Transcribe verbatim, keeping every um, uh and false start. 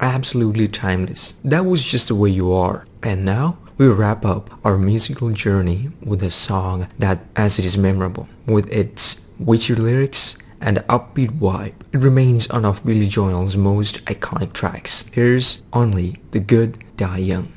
absolutely timeless. That was just the way you are. And now we wrap up our musical journey with a song that, as it is memorable, with its witchy lyrics and upbeat vibe, it remains one of Billy Joel's most iconic tracks. Here's Only the Good Die Young.